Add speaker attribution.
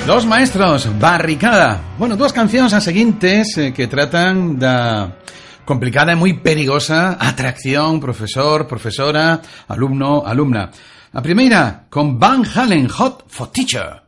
Speaker 1: Dos maestros, Barricada. Bueno, duas cancións as seguintes que tratan da complicada e moi perigosa atracción profesor, profesora, alumno, alumna. A primeira, con Van Halen, Hot for Teacher.